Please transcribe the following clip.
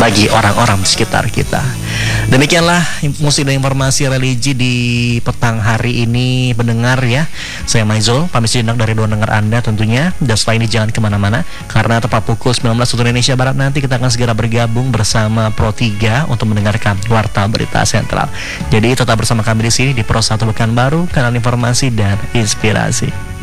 bagi orang-orang di sekitar kita. Demikianlah musik dan informasi religi di petang hari ini, pendengar ya. Saya Maizul, pamit sejenak dari ruang dengar Anda tentunya. Dan setelah ini jangan kemana-mana, karena tepat pukul 19 waktu Indonesia Barat nanti kita akan segera bergabung bersama Pro 3 untuk mendengarkan Warta Berita Sentral. Jadi tetap bersama kami di sini di Pro 1 Pekanbaru, kanal informasi dan inspirasi.